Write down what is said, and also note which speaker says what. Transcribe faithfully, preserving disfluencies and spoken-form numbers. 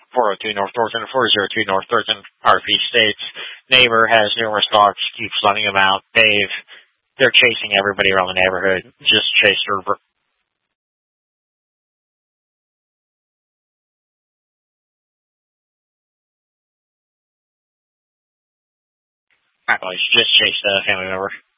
Speaker 1: four oh two North Thornton, four oh two North Thornton, R P states. Neighbor has numerous dogs, keeps letting them out. Dave, they're chasing everybody around the neighborhood. Just chased her. Just chased a family member.